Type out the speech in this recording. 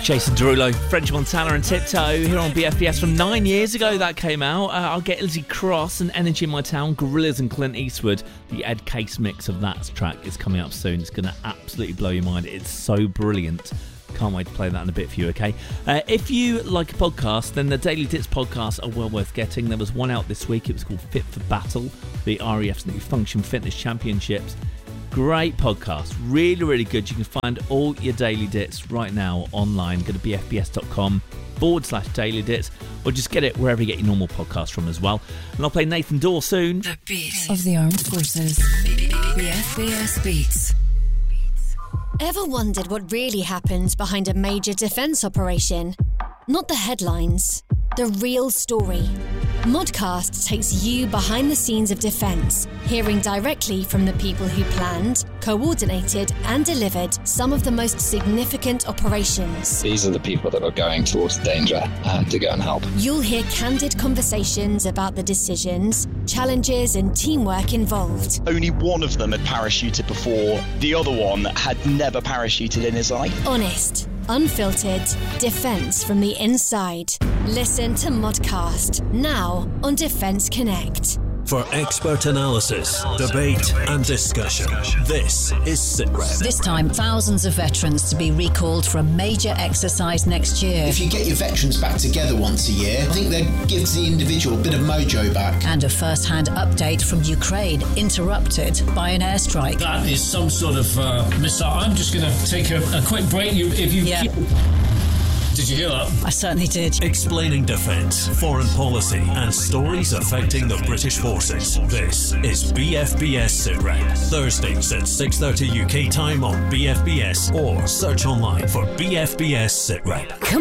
Jason Derulo, French Montana and Tiptoe here on BFBS from 9 years ago that came out. I'll Get Lizzie Cross and Energy in My Town, Gorillaz and Clint Eastwood. The Ed Case mix of that track is coming up soon. It's going to absolutely blow your mind. It's so brilliant. Can't wait to play that in a bit for you, okay? If you like a podcast, then the Daily Dits podcasts are well worth getting. There was one out this week. It was called Fit for Battle, the REF's new Function Fitness Championships. Great podcast, really, really good. You can find all your Daily Dits right now online. Go to bfbs.com/Daily Dits, or just get it wherever you get your normal podcast from as well. And I'll play Nathan Dawe soon. The beat of the armed forces. BFBS Beats. Ever wondered what really happens behind a major defence operation? Not the headlines, the real story. Modcast takes you behind the scenes of defence, hearing directly from the people who planned, coordinated and delivered some of the most significant operations. These are the people that are going towards danger to go and help. You'll hear candid conversations about the decisions, challenges and teamwork involved. Only one of them had parachuted before. The other one had never parachuted in his life. Honest, unfiltered, defence from the inside. Listen to Modcast, now on Defence Connect. For expert analysis, debate and discussion, this is SITREP. This time, thousands of veterans to be recalled for a major exercise next year. If you get your veterans back together once a year, I think that gives the individual a bit of mojo back. And a first-hand update from Ukraine, interrupted by an airstrike. That is some sort of missile. I'm just going to take a quick break. Did you hear that? I certainly did. Explaining defence, foreign policy and stories affecting the British forces. This is BFBS SITREP. Thursdays at 6:30 UK time on BFBS, or search online for BFBS SITREP.